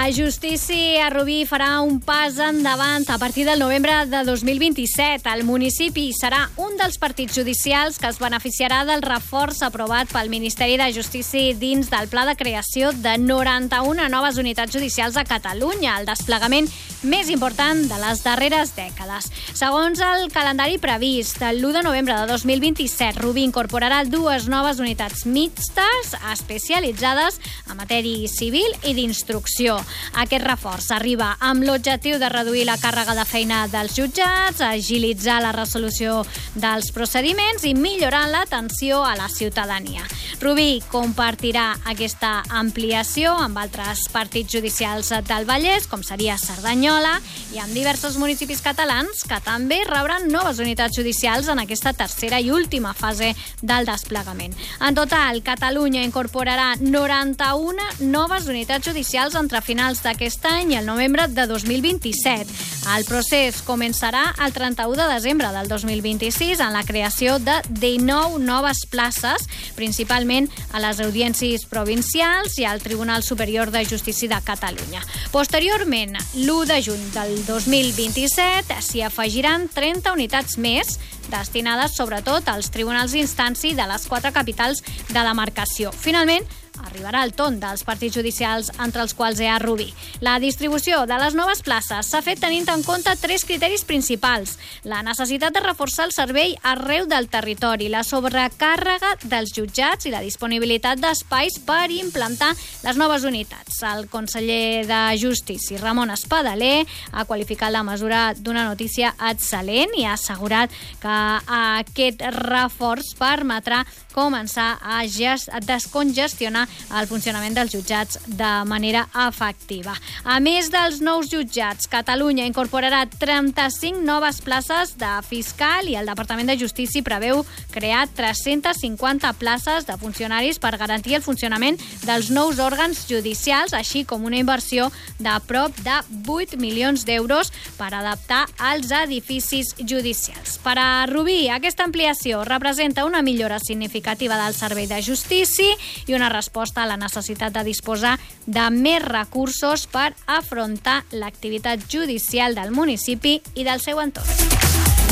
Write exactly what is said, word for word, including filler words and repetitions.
La justícia a Rubí farà un pas endavant a partir del novembre de dos mil vint-i-set. El municipi serà un dels partits judicials que es beneficiarà del reforç aprovat pel Ministeri de Justícia dins del pla de creació de noranta-una noves unitats judicials a Catalunya, el desplegament més important de les darreres dècades. Segons el calendari previst, l'u de novembre de dos mil vint-i-set, Rubí incorporarà dues noves unitats mixtes especialitzades en matèria civil i d'instrucció. Aquest reforç arriba amb l'objectiu de reduir la càrrega de feina dels jutjats, agilitzar la resolució dels procediments i millorar l'atenció a la ciutadania. Rubí compartirà aquesta ampliació amb altres partits judicials del Vallès, com seria Cerdanyola, i amb diversos municipis catalans que també rebran noves unitats judicials en aquesta tercera i última fase del desplegament. En total, Catalunya incorporarà noranta-una noves unitats judicials entre finals d'aquest any i el novembre de dos mil vint-i-set. El procés començarà el trenta-u de desembre del dos mil vint-i-sis en la creació de dinou noves places, principalment a les audiències provincials i al Tribunal Superior de Justícia de Catalunya. Posteriorment, l'u de juny del dos mil vint-i-set, s'hi afegiran trenta unitats més, destinades sobretot als tribunals d'instància de les quatre capitals de demarcació. Finalment, arribarà el torn dels partits judicials, entre els quals hi ha Rubí. La distribució de les noves places s'ha fet tenint en compte tres criteris principals: la necessitat de reforçar el servei arreu del territori, la sobrecàrrega dels jutjats i la disponibilitat d'espais per implantar les noves unitats. El conseller de Justícia, Ramon Espadaler, ha qualificat la mesura d'una notícia excel·lent i ha assegurat que aquest reforç permetrà començar a descongestionar el funcionament dels jutjats de manera efectiva. A més dels nous jutjats, Catalunya incorporarà trenta-cinc noves places de fiscal i el Departament de Justícia preveu crear tres-centes cinquanta places de funcionaris per garantir el funcionament dels nous òrgans judicials, així com una inversió de prop de vuit milions d'euros per adaptar els edificis judicials. Per a Rubí, aquesta ampliació representa una millora significativa del servei de justícia i una resposta a la necessitat de disposar de més recursos per afrontar l'activitat judicial del municipi i del seu entorn.